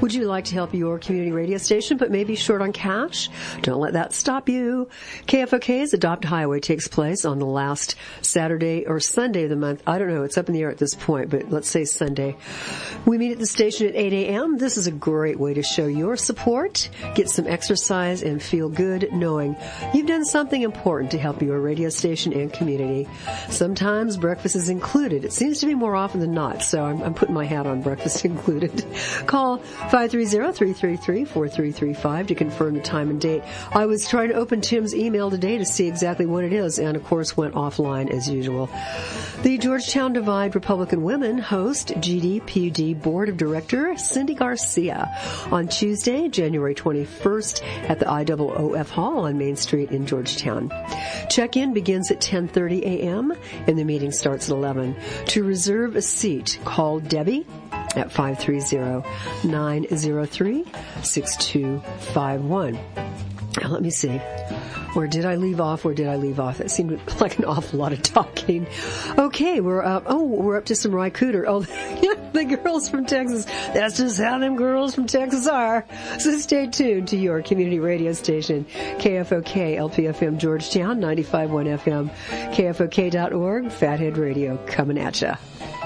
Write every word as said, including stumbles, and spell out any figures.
Would you like to help your community radio station but maybe short on cash? Don't let that stop you. K F O K's Adopt Highway takes place on the last Saturday or Sunday of the month. I don't know. It's up in the air at this point, but let's say Sunday. We meet at the station at eight a.m. This is a great way to show your support, get some exercise, and feel good knowing you've done something important to help your radio station and community. Sometimes breakfast is included. It seems to be more often than not, so I'm, I'm putting my hat on breakfast included. Call five three zero, three three three, four three three five to confirm the time and date. I was trying to open Tim's email today to see exactly what it is, and of course went offline as usual. The Georgetown Divide Republican Women host G D P U D Board of Director Cindy Garcia on Tuesday, January twenty-first at the I O O F Hall on Main Street in Georgetown. Check-in begins at ten thirty a.m. and the meeting starts at eleven. To reserve a seat, call Debbie at five three zero, nine zero three, six two five one. Now, let me see. Where did I leave off? Where did I leave off? That seemed like an awful lot of talking. Okay, we're up. Oh, we're up to some Rycooter. Oh, the girls from Texas. That's just how them girls from Texas are. So stay tuned to your community radio station, K F O K, L P F M Georgetown, ninety-five point one F M, K F O K dot org, Fathead Radio, coming at ya.